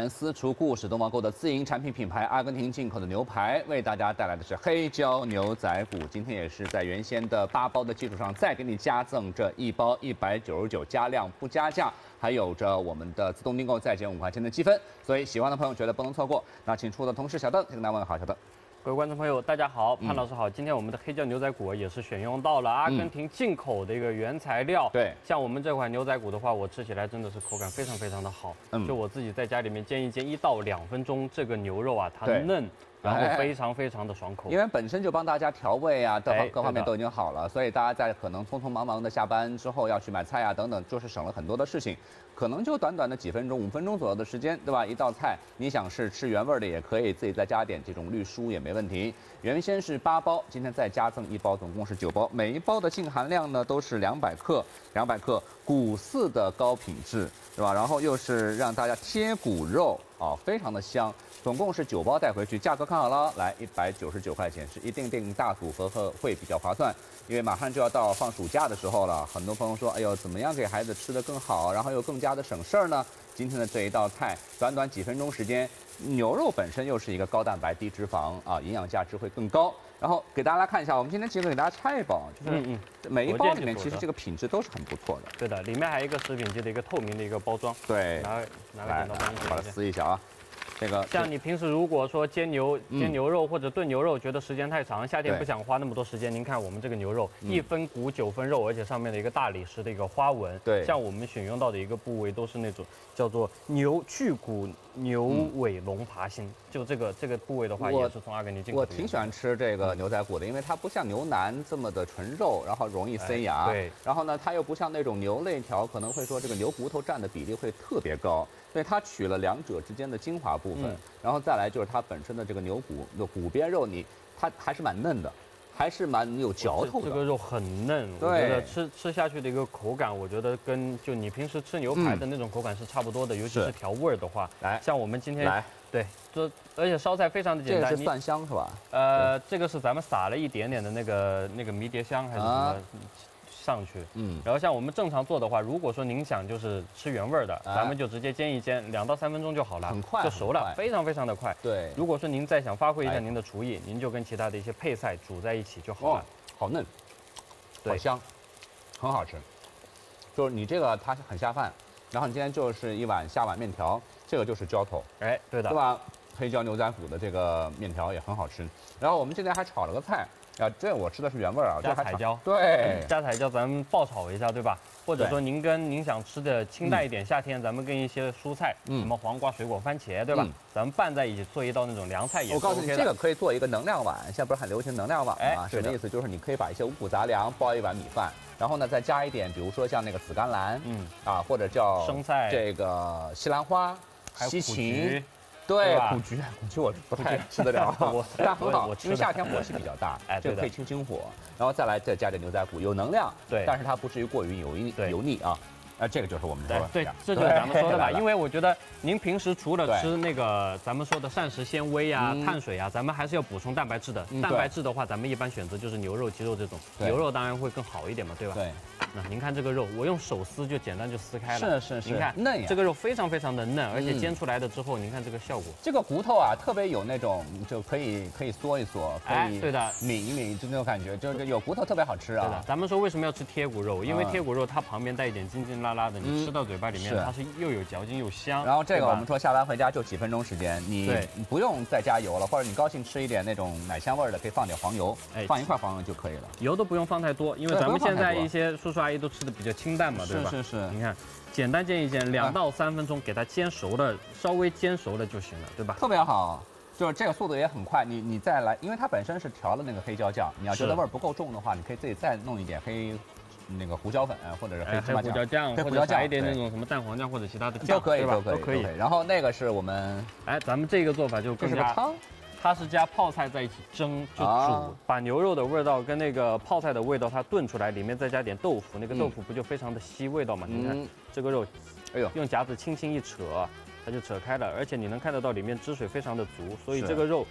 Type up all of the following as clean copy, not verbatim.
们私厨故事，东方购的自营产品品牌阿根廷进口的牛排，为大家带来的是黑椒牛仔骨。今天也是在原先的8包的基础上，再给你加赠这1包199，加量不加价，还有着我们的自动订购再减5块钱的积分。所以喜欢的朋友绝对不能错过。那请出的同事小邓，跟大家问好，小邓。 各位观众朋友，大家好，潘老师好。今天我们的黑椒牛仔骨也是选用到了阿根廷进口的一个原材料。 对， 像我们这款牛仔骨的话，我吃起来真的是口感非常的好。就我自己在家里面煎一煎，1到2分钟，这个牛肉啊，它嫩。 然后非常的爽口， 因为本身就帮大家调味啊，各方面都已经好了，所以大家在可能匆匆忙忙的下班之后要去买菜啊等等，就是省了很多的事情，可能就短短的几分钟、5分钟左右的时间，对吧？一道菜，你想是吃原味的也可以，自己再加点这种绿蔬也没问题。原先是8包，今天再加赠1包，总共是9包，每一包的净含量呢都是200克，200克骨饲的高品质，对吧？然后又是让大家贴骨肉啊，非常的香。 总共是9包带回去，价格看好了，来199块钱，是一定订大组合会比较划算，因为马上就要到放暑假的时候了，很多朋友说，哎呦，怎么样给孩子吃得更好，然后又更加的省事儿呢？今天的这一道菜，短短几分钟时间，牛肉本身又是一个高蛋白低脂肪啊，营养价值会更高。然后给大家来看一下，我们今天其实给大家拆一包，就是每一包里面其实这个品质都是很不错的。 对的，里面还有一个食品级的一个透明的一个包装。对，拿个剪刀帮我把它撕一下啊。 这个像你平时如果说煎牛肉或者炖牛肉，觉得时间太长，夏天不想花那么多时间，您看我们这个牛肉1分骨9分肉，而且上面的一个大理石的一个花纹。对，像我们选用到的一个部位都是那种叫做去骨牛尾龙爬心，就这个部位的话也是从阿根廷进口的。 我挺喜欢吃这个牛仔骨的，因为它不像牛腩这么的纯肉，然后容易塞牙。对，然后呢，它又不像那种牛肋条，可能会说这个牛骨头占的比例会特别高。 所以它取了2者之间的精华部分，然后再来就是它本身的这个牛骨的骨边肉，它还是蛮嫩的，还是蛮有嚼头的。 这个肉很嫩，我觉得吃下去的一个口感，我觉得跟就你平时吃牛排的那种口感是差不多的，尤其是调味儿的话。来，像我们今天对，而且烧菜非常的简单。 这是蒜香是吧？ 这个是咱们撒了一点点的那个迷迭香还是什么？ 上去，然后像我们正常做的话，如果说您想就是吃原味的，咱们就直接煎一煎，2到3分钟就好了，很快就熟了，非常的快。对，如果说您再想发挥一下您的厨艺，您就跟其他的一些配菜煮在一起就好了。 好嫩，好香，很好吃。就是你这个它很下饭，然后你今天就是下碗面条，这个就是浇头， 哎，对的， 对吧？黑椒牛仔骨的这个面条也很好吃。然后我们今天还炒了个菜。 啊，这我吃的是原味啊， 加彩椒， 对， 加彩椒咱们爆炒一下，对吧？或者说您想吃的清淡一点，夏天咱们跟一些蔬菜，什么黄瓜、水果、番茄，对吧？咱们拌在一起做一道那种凉菜也是 OK 的。我告诉你，这个可以做一个能量碗，现在不是很流行能量碗吗？什么意思？就是你可以把一些五谷杂粮包一碗米饭，然后呢再加一点，比如说像那个紫甘蓝，或者叫生菜，这个西兰花、西芹。 对，苦菊我不太吃得了，但很好，因为夏天火气比较大，这个可以清火，然后再加点牛仔骨，有能量，对，但是它不至于过于油腻啊。这个就是我们说的， 对，这就是咱们说的吧。因为我觉得您平时除了吃那个咱们说的膳食纤维啊、碳水啊，咱们还是要补充蛋白质的。蛋白质的话，咱们一般选择就是牛肉、鸡肉这种，牛肉当然会更好一点嘛，对吧？对。 那您看这个肉，我用手撕就简单就撕开了。是。您看嫩呀，这个肉非常的嫩，而且煎出来的之后，您看这个效果。 这个骨头啊，特别有那种就可以嗦一嗦，可以对的抿一抿，就那种感觉，就是有骨头特别好吃啊。对的， 咱们说为什么要吃贴骨肉？因为贴骨肉它旁边带一点筋筋拉拉的，你吃到嘴巴里面它是又有嚼劲又香。 然后这个我们说下班回家就几分钟时间，你不用再加油了，或者你高兴吃一点那种奶香味的，可以放点黄油，放1块黄油就可以了。 油都不用放太多，因为咱们现在一些叔叔阿姨都吃的比较清淡嘛，对吧？是。你看，简单煎一煎，2到3分钟，给它煎熟了，稍微煎熟了就行了，对吧？ 特别好，就是这个速度也很快。你再来，因为它本身是调了那个黑椒酱，你要觉得味儿不够重的话，你可以自己再弄一点那个胡椒粉或者是黑芝麻酱， 或者加一点那种什么蛋黄酱或者其他的酱， 都可以。然后那个是我们， 咱们这个做法就更加。它是加泡菜在一起蒸，就煮，把牛肉的味道跟那个泡菜的味道它炖出来，里面再加点豆腐，那个豆腐不就非常的吸味道嘛？你看这个肉，哎呦，用夹子轻轻一扯，它就扯开了，而且你能看得到里面汁水非常的足，所以这个肉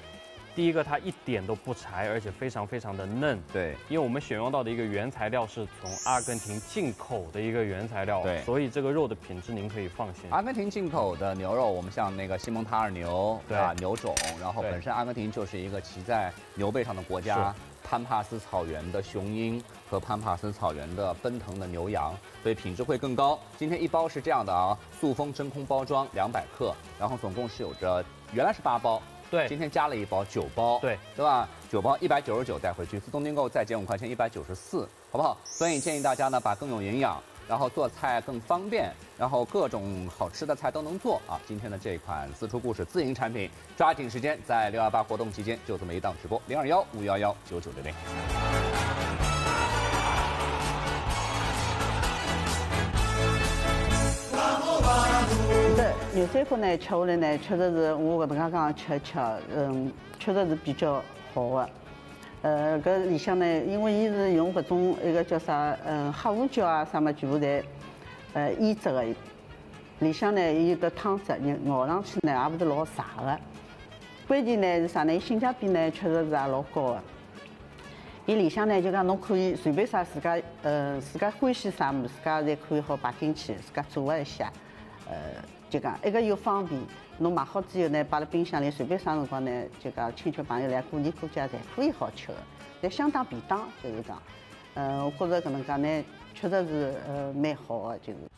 第一个它一点都不柴，而且非常非常的嫩。 对， 因为我们选用到的一个原材料是从阿根廷进口的一个原材料， 对， 所以这个肉的品质您可以放心。 阿根廷进口的牛肉，我们像那个西蒙塔尔牛，对吧？牛种，然后本身阿根廷就是一个骑在牛背上的国家。潘帕斯草原的雄鹰和潘帕斯草原的奔腾的牛羊，所以品质会更高。今天一包是这样的啊，塑封真空包装200克，然后总共是有着原来是8包， 对， 今天加了1包9包，对吧？9包199带回去，自动订购再减5块钱194，好不好？所以建议大家呢把更有营养，然后做菜更方便，然后各种好吃的菜都能做啊。今天的这款私厨故事自营产品，抓紧时间在618活动期间就这么一档直播，021-511-9960。 牛三骨呢，吃下来呢，确实是我搿能介讲吃，确实是比较好的。搿里向呢，因为伊是用搿种一个叫啥，黑胡椒啊啥么，全部侪腌制的。里向呢有个汤汁，咬上去呢也勿是老柴的。关键呢是啥呢？伊性价比呢确实是也老高的。伊里向呢就讲侬可以随便啥自家欢喜啥物事，自家侪可以好摆进去，自家做一下。就讲一个又方便，侬买好之后呢，摆辣冰箱里，随便啥辰光呢，就讲亲戚朋友来过年过节侪可以好吃的，侪相当便当，就是讲，我觉着搿能介呢，确实是蛮好的，就是。